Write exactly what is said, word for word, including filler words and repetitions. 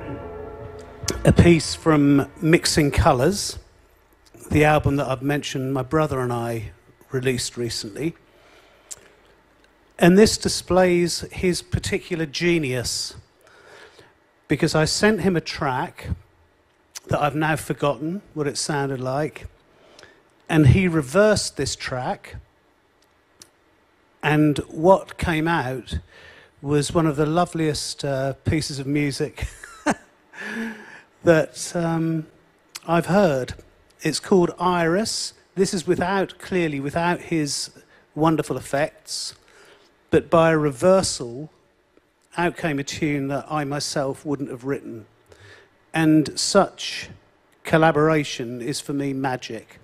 a piece from Mixing Colours, the album that I've mentioned my brother and I released recently. And this displays his particular genius, because I sent him a track that I've now forgotten what it sounded like, and he reversed this track, and what came out was one of the loveliest uh, pieces of music that um, I've heard. It's called Iris. This is without, clearly without his wonderful effects, but by a reversal, out came a tune that I myself wouldn't have written. And such collaboration is for me magic.